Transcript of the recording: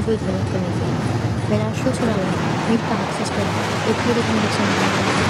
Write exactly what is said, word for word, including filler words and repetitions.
truth will not come easily. When our truths are alive, new paths are spread, a creative connection.